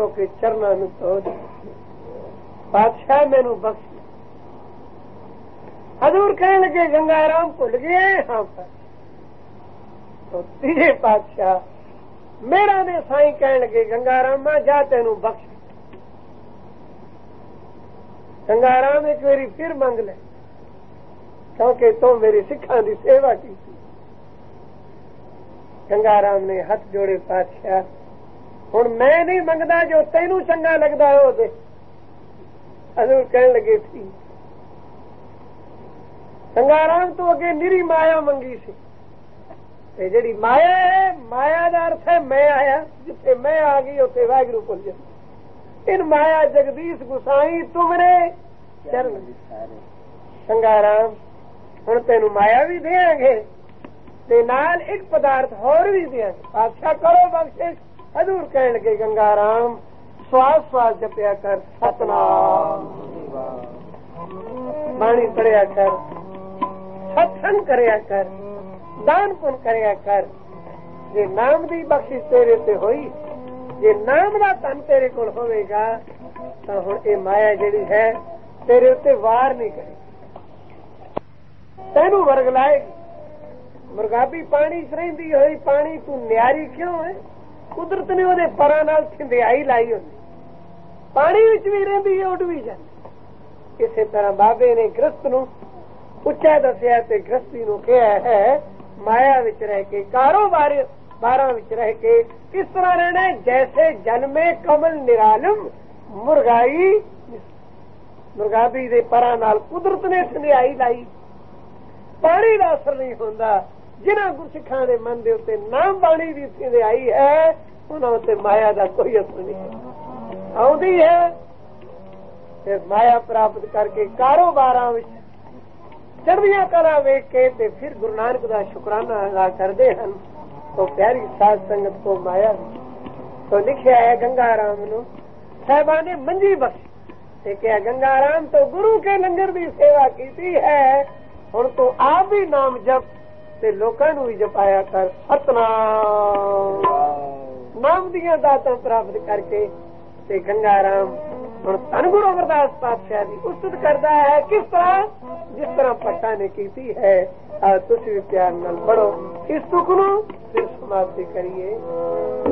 के चरणा में तो बादशाह मैनू बख्श। हजूर कहने लगे गंगाराम भुल गए हाँ पर। तो तीजे पातशाह मेरा ने साईं कहने लगे गंगारामा जा तेनू बख्श। गंगाराम एक बारी फिर मंग ले क्योंकि तो मेरी सिखा की सेवा की। गंगाराम ने हाथ जोड़े पातशाह हुण मैं नहीं मंगदा जो तेनू चंगा लगदा हो दे। हजूर कहने लगे थी गंगाराम तो अगे निरी माया मंगी सी ते जेड़ी माया है माया का अर्थ है मैं आया जिथे मैं आ गई उथे वाहिगुरू भुल जाए। इन माया जगदीश गुसाई तुमरे चरण गंगाराम हुण तेनू माया भी देंगे ते नाल एक पदार्थ होर भी देंगे। बादशाह करो बख्शिश। हजूर कहने लगे गंगाराम श्वास श्वास जपया कर सतनाम बाणी पढ़िया कर सत्संग करया कर दान पुण्य करया कर। जे नाम दी बख्शिश तेरे ते होई जे नाम दा धन तेरे कोल होवेगा तो हुण ये माया जेड़ी है तेरे उत्ते वार नहीं करेगी तेनू वर्ग लाएगी। मुर्गाबी पानी च रहिंदी होई पानी तू न्यारी क्यों है? कुदरत ने ओदे परां नाल थिंदियाई लाई होंदी पानी विच भी रहिंदी है उड़ भी जांदी। इसे तरह बाबे ने गृहस्थ नू उच्चा दसिया ते गृहस्थी नू कहा है माया विच रह के कारोबार बारां विच रह के इस तरह रहना है जैसे जन्मे कमल निरालम मुर्गाई मुर्गाबी दे परां नाल कुदरत ने थिंदियाई लाई। पानी का असर नहीं होंदा। जिन्हां गुरसिखां दे मन दे उत्ते नाम बाणी दी थिंदियाई है उन्हां उत्ते माया का कोई असर नहीं है। आउंदी है फिर माया प्राप्त करके कारोबारां विच चढ़दियां कला वेख के ते फिर गुरु नानक दा शुकराना अदा करते हैं। तो प्यारी साध संगत को माया तो लिखिया है गंगाराम नू साहिबा ने मंजी बख्श क्या गंगाराम तो गुरु के लंगर की सेवा की है हुण तो आप भी नाम जप ते लोकां नू भी जपाया कर सतनाम नाम दियां दातां प्राप्त करके ते गंगाराम हुण धन गुरु अमरदास पातशाह की उस्तत करता है किस तरह जिस तरह पट्टा ने की है। तुसीं भी प्यार नाल पढ़ो इस तुक नूं फिर समाप्ति करिए।